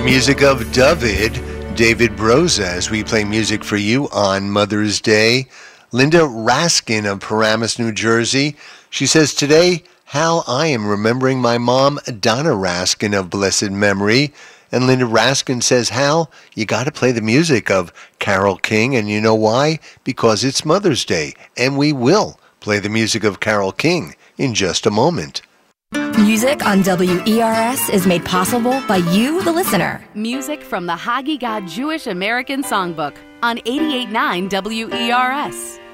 music of David Broza, as we play music for you on Mother's Day. Linda Raskin of Paramus, New Jersey. She says, today, Hal, I am remembering my mom, Donna Raskin of blessed memory. And Linda Raskin says, Hal, you got to play the music of Carole King. And you know why? Because it's Mother's Day. And we will play the music of Carole King in just a moment. Music on WERS is made possible by you, the listener. Music from the Haggai God Jewish American Songbook on 88.9 WERS.